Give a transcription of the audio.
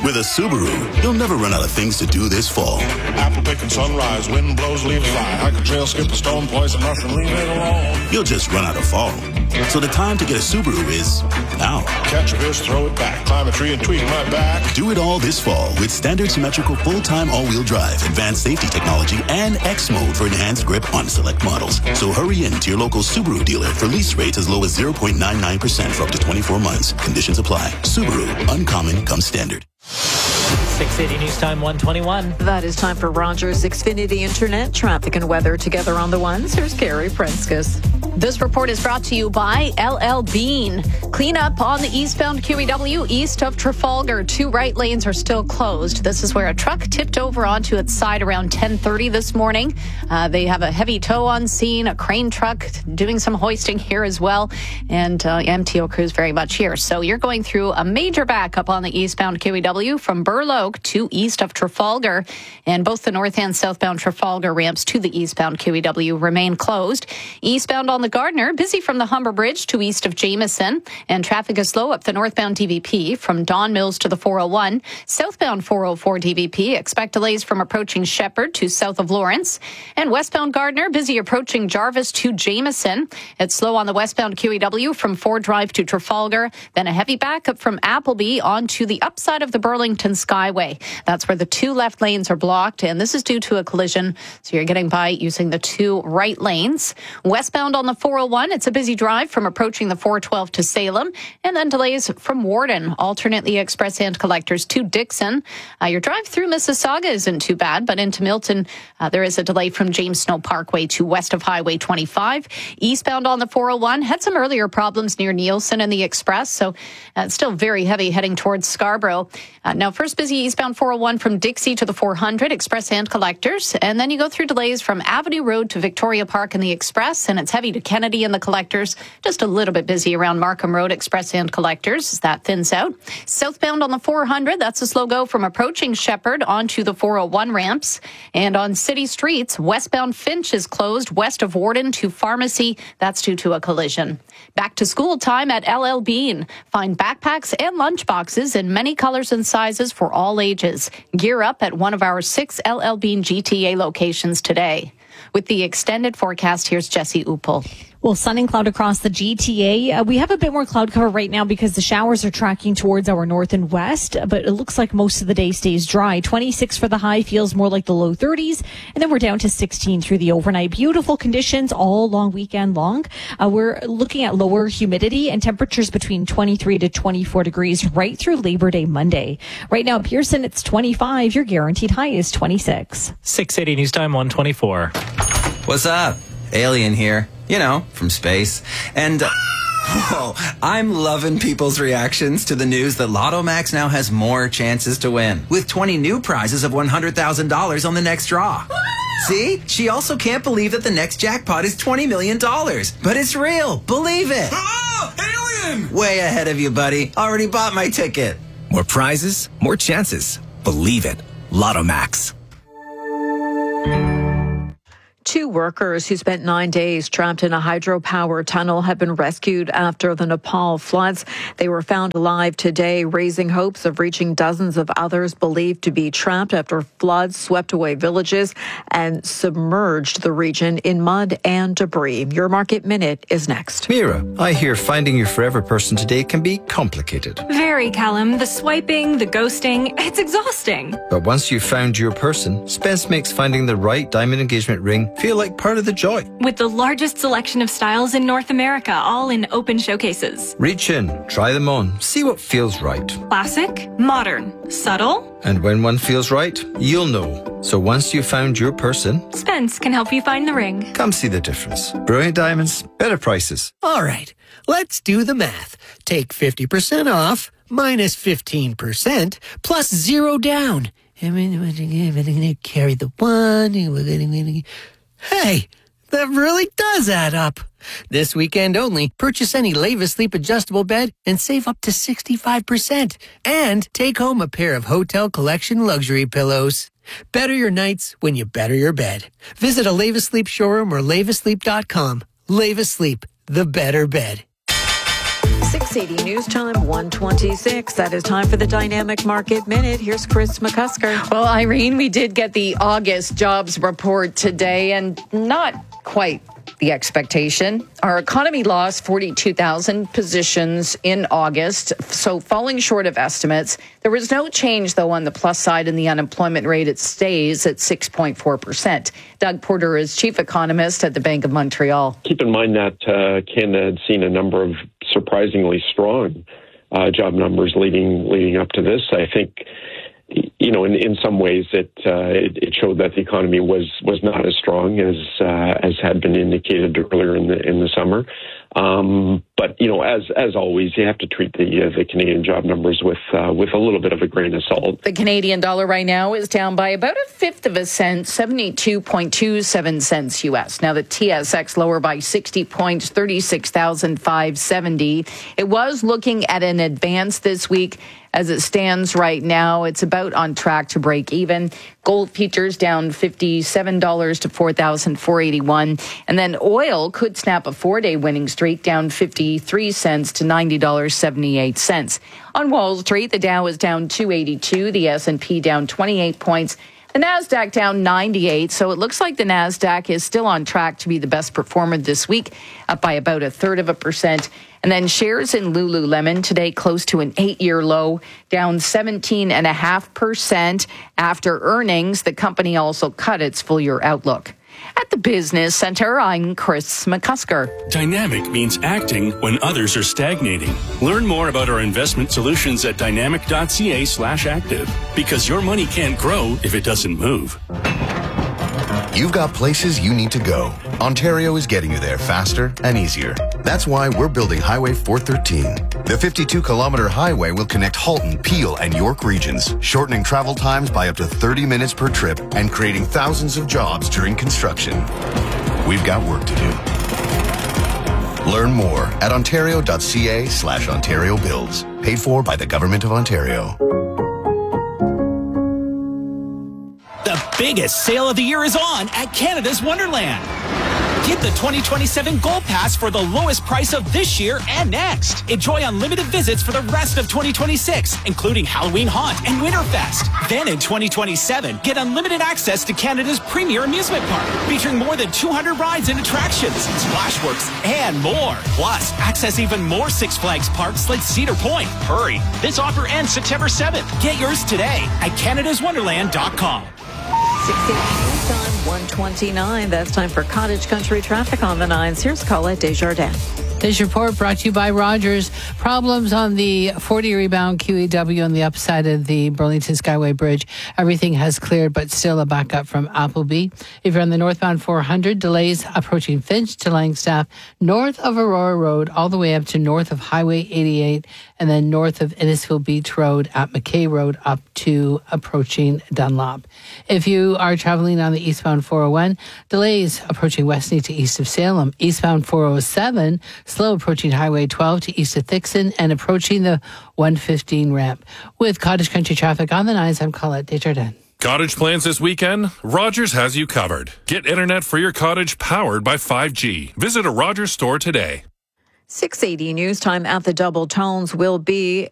With a Subaru, you'll never run out of things to do this fall. Apple picking sunrise, wind blows, leaves fly. Hike a trail, skip a stone, poison nothing, leave it alone. You'll just run out of fall. So the time to get a Subaru is now. Catch a fish, throw it back, climb a tree and tweak my back. Do it all this fall with standard symmetrical full-time all-wheel drive, advanced safety technology, and X mode for enhanced grip on select models. So hurry in to your local Subaru dealer for lease rates as low as 0.99% for up to 24 months. Conditions apply. Subaru, uncommon comes standard. 680 News Time 121. That is time for Rogers Xfinity Internet traffic and weather together on the ones. Here's Carrie Prenskus. This report is brought to you by LL Bean. Clean up on the eastbound QEW east of Trafalgar. 2 right lanes are still closed. This is where a truck tipped over onto its side around 10:30 this morning. They have a heavy tow on scene, a crane truck doing some hoisting here as well, and MTO crews very much here. So you're going through a major backup on the eastbound QEW from Burloak to east of Trafalgar, and both the north and southbound Trafalgar ramps to the eastbound QEW remain closed. Eastbound on the Gardner, busy from the Humber Bridge to east of Jameson, and traffic is slow up the northbound DVP from Don Mills to the 401. Southbound 404 DVP, expect delays from approaching Shepherd to south of Lawrence, and westbound Gardner, busy approaching Jarvis to Jameson. It's slow on the westbound QEW from Ford Drive to Trafalgar, then a heavy backup from Appleby onto the upside of the Burlington Skyway. That's where the 2 left lanes are blocked, and this is due to a collision, so you're getting by using the 2 right lanes. Westbound on the 401, it's a busy drive from approaching the 412 to Salem, and then delays from Warden, alternately express and collectors to Dixon. Your drive through Mississauga isn't too bad, but into Milton, there is a delay from James Snow Parkway to west of Highway 25. Eastbound on the 401, had some earlier problems near Nielsen and the Express, so it's still very heavy heading towards Scarborough. Now, first busy eastbound 401 from Dixie to the 400, express and collectors, and then you go through delays from Avenue Road to Victoria Park in the Express, and it's heavy to Kennedy and the collectors, just a little bit busy around Markham Road, express and collectors, as that thins out. Southbound on the 400, that's a slow go from approaching Shepherd onto the 401 ramps, and on city streets, westbound Finch is closed west of Warden to Pharmacy, that's due to a collision. Back to school time at LL Bean. Find backpacks and lunch boxes in many colors and sizes for all ages. Gear up at one of our 6 LL Bean GTA locations today. With the extended forecast, here's Jesse Uppel. Well, sun and cloud across the GTA. We have a bit more cloud cover right now because the showers are tracking towards our north and west, but it looks like most of the day stays dry. 26 for the high, feels more like the low 30s, and then we're down to 16 through the overnight. Beautiful conditions all long weekend long. We're looking at lower humidity and temperatures between 23 to 24 degrees right through Labor Day Monday. Right now, Pearson, it's 25. Your guaranteed high is 26. 680 News Time 124. What's up? Alien here. You know, from space. And, I'm loving people's reactions to the news that Lotto Max now has more chances to win, with 20 new prizes of $100,000 on the next draw. See? She also can't believe that the next jackpot is $20 million. But it's real. Believe it. Alien! Way ahead of you, buddy. Already bought my ticket. More prizes, more chances. Believe it. Lotto Max. 2 workers who spent 9 days trapped in a hydropower tunnel have been rescued after the Nepal floods. They were found alive today, raising hopes of reaching dozens of others believed to be trapped after floods swept away villages and submerged the region in mud and debris. Your Market Minute is next. Mira, I hear finding your forever person today can be complicated. Very, Callum. The swiping, the ghosting, it's exhausting. But once you've found your person, Spence makes finding the right diamond engagement ring feel like part of the joy. With the largest selection of styles in North America, all in open showcases. Reach in, try them on, see what feels right. Classic, modern, subtle. And when one feels right, you'll know. So once you've found your person, Spence can help you find the ring. Come see the difference. Brilliant diamonds, better prices. All right, let's do the math. Take 50% off, minus 15%, plus 0 down. We're going to carry the 1. Hey, that really does add up. This weekend only, purchase any Leva Sleep adjustable bed and save up to 65%. And take home a pair of Hotel Collection luxury pillows. Better your nights when you better your bed. Visit a Leva Sleep showroom or levasleep.com. Leva Sleep, the better bed. 6 680 News Time, 1:26. That is time for the Dynamic Market Minute. Here's Chris McCusker. Well, Irene, we did get the August jobs report today, and not quite the expectation. Our economy lost 42,000 positions in August, so falling short of estimates. There was no change, though, on the plus side in the unemployment rate. It stays at 6.4%. Doug Porter is chief economist at the Bank of Montreal. Keep in mind that Canada had seen a number of surprisingly strong job numbers leading up to this. I think, you know, in some ways it showed that the economy was not as strong as had been indicated earlier in the summer. But you know, as always, you have to treat the Canadian job numbers with a little bit of a grain of salt. The Canadian dollar right now is down by about a fifth of a cent, 72.27 cents U.S. Now the TSX lower by 60 points, 36,570. It was looking at an advance this week. As it stands right now, it's about on track to break even. Gold futures down $57 to $4,481. And then oil could snap a 4-day winning streak, down 53 cents to $90.78. On Wall Street, the Dow is down 282, the S&P down 28 points. The NASDAQ down 98, so it looks like the NASDAQ is still on track to be the best performer this week, up by about 1/3%. And then shares in Lululemon today close to an 8-year low, down 17.5% after earnings. The company also cut its full-year outlook. At the Business Center, I'm Chris McCusker. Dynamic means acting when others are stagnating. Learn more about our investment solutions at dynamic.ca/active, because your money can't grow if it doesn't move. You've got places you need to go. Ontario is getting you there faster and easier. That's why we're building Highway 413. The 52-kilometer highway will connect Halton, Peel, and York regions, shortening travel times by up to 30 minutes per trip and creating thousands of jobs during construction. We've got work to do. Learn more at ontario.ca/Ontario Builds. Paid for by the Government of Ontario. The biggest sale of the year is on at Canada's Wonderland. Get the 2027 Gold Pass for the lowest price of this year and next. Enjoy unlimited visits for the rest of 2026, including Halloween Haunt and Winterfest. Then in 2027, get unlimited access to Canada's premier amusement park, featuring more than 200 rides and attractions, Splashworks, and more. Plus, access even more Six Flags parks like Cedar Point. Hurry, this offer ends September 7th. Get yours today at canadaswonderland.com. 680 News Time, 1:29. That's time for Cottage Country traffic on the 9s. Here's Colette Desjardins. This report brought to you by Rogers. Problems on the 40 rebound QEW on the upside of the Burlington Skyway Bridge. Everything has cleared, but still a backup from Appleby. If you're on the northbound 400, delays approaching Finch to Langstaff, north of Aurora Road, all the way up to north of Highway 88, and then north of Innisfil Beach Road at McKay Road up to approaching Dunlop. If you are traveling on the eastbound 401, delays approaching Westney to east of Salem. Eastbound 407, slow approaching Highway 12 to east of Thixon and approaching the 115 ramp. With Cottage Country traffic on the 9s, I'm Colette Desjardins. Cottage plans this weekend? Rogers has you covered. Get internet for your cottage powered by 5G. Visit a Rogers store today. 680 News Time at the Double Tones will be